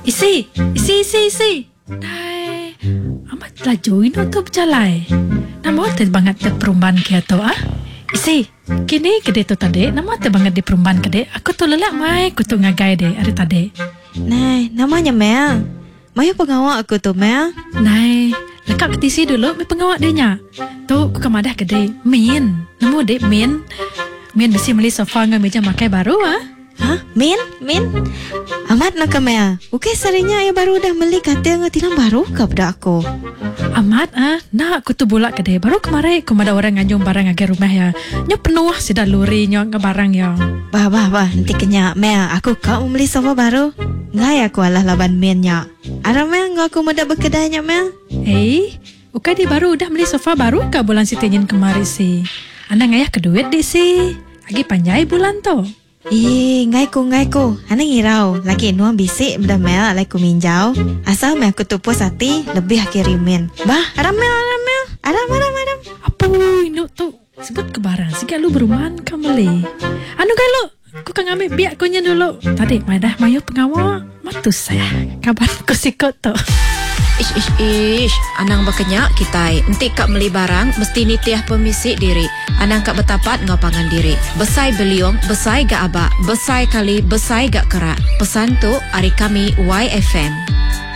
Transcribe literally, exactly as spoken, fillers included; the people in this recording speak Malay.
Isi, isi, isi, isi. Dai, amat laju ino tu berjalan. Nama te banget te perumahan kia tu ah. Isi, kini kede tu tadi, nama te banget di perumahan kede. Aku tu lelak mai, aku tu ngagai de hari tadi. Nai, namanya Mel. Mayu pengawak aku tu Mel. Nai, lekak ke tisi dulu, mi pengawak dia nya. Tu aku kemadah kede, Min. Nama de Min. Min besi beli sofa dengan meja makai baru ah. Hah? Min? Min? Amat nak ke Mel. Okey sarinya ayah baru dah beli kata dengan tilang baru ke pada aku. Amat ah, nak aku tu bolak kedai. Baru kemarin aku ada orang nganyung barang agak rumah ya. Nya penuh sudah luri nya ke barang ya. Bah bah bah, nanti kenyak Mel. Aku kau mau beli sofa baru. Ngai aku alah laban Min nya. Ada Mel ngau aku muda berkedainya Mel. Eh, ukai dia baru dah beli sofa baru ke bulan si tenyin kemarin si. Anda ngayah ke duit di si. Lagi panjai bulan tu. Eh, ngai ku ngai ku. Ana ngirau lagi nuang bisik benda Mel alai ku minjau. Asal Mel aku tu puas hati lebih kirimin. Bah, ada Mel, ada Mel. Ada ada ada. Apa ini tu? Sebut ke barang. Sikit lu berumahan ka beli. Anu kai lu? Aku kan ambil biak ku nya dulu. Tadi mai dah mayu pengawak. Matus saya. Kabar ku sikut tu. Ish ish ish, anang berkenyak kitai. Entik kak beli barang mesti nitiah pemisik diri. Anang kak betapat ngapangan diri. Besai beliung, besai gak abak, besai kali, besai gak kerak. Pesan tu hari kami Y F M.